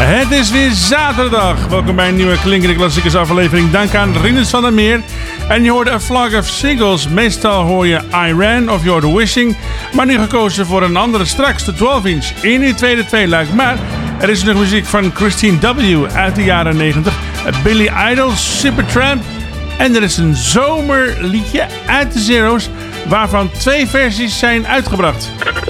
Het is weer zaterdag. Welkom bij een nieuwe Klinkende Klassiekers aflevering. Dank aan Rinus van der Meer. En je hoorde A Flock of Seagulls. Meestal hoor je I Ran of You're the Wishing. Maar nu gekozen voor een andere straks, de 12-inch. In die tweede tweeluik. Maar er is nog muziek van Christine W. uit de jaren 90. Billy Idol, Supertramp. En er is een zomerliedje uit de Zero's, waarvan 2 versies zijn uitgebracht.